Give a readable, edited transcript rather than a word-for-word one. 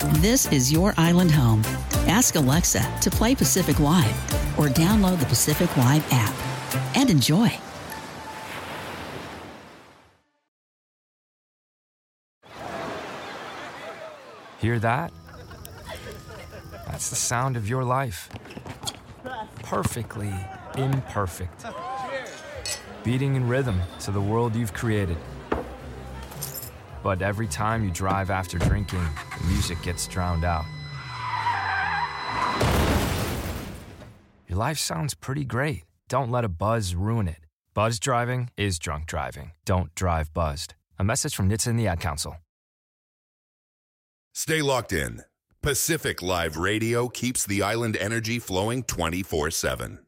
This is your island home. Ask Alexa to play Pacific Live or download the Pacific Live app and enjoy. Hear that? That's the sound of your life. Perfectly imperfect. Beating in rhythm to the world you've created. But every time you drive after drinking, the music gets drowned out. Your life sounds pretty great. Don't let a buzz ruin it. Buzz driving is drunk driving. Don't drive buzzed. A message from NHTSA and the Ad Council. Stay locked in. Pacific Live Radio keeps the island energy flowing 24/7.